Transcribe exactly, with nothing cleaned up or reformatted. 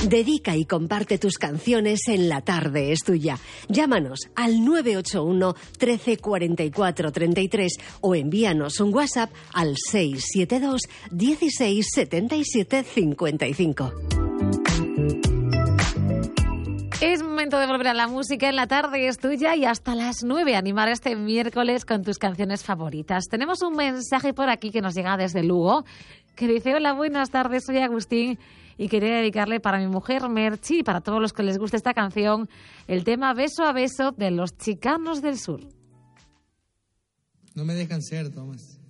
Dedica y comparte tus canciones en La Tarde es Tuya. Llámanos al nueve ocho uno, trece, cuarenta y cuatro, treinta y tres o envíanos un WhatsApp al seis siete dos, dieciséis, setenta y siete, cincuenta y cinco. Es momento de volver a la música en La Tarde es Tuya y hasta las nueve animar este miércoles con tus canciones favoritas. Tenemos un mensaje por aquí que nos llega desde Lugo que dice: hola, buenas tardes, soy Agustín y quería dedicarle para mi mujer Merchi y para todos los que les guste esta canción el tema Beso a Beso de Los Chicanos del Sur. No me dejan ser, Tomás.